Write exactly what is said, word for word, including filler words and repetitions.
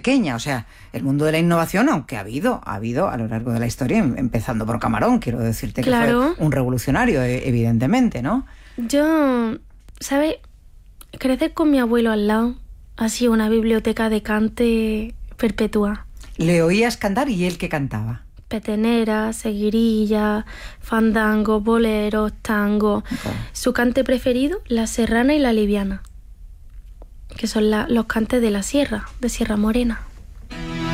pequeña. O sea, el mundo de la innovación, aunque ha habido, ha habido a lo largo de la historia, empezando por Camarón, quiero decirte que claro. fue un revolucionario, evidentemente, ¿no? Yo, ¿sabes? Crecer con mi abuelo al lado ha sido una biblioteca de cante perpetua. ¿Le oías cantar y él qué cantaba? Petenera, seguirilla, fandango, boleros, tango. Okay. Su cante preferido, la serrana y la liviana, que son la, los cantes de la sierra, de Sierra Morena.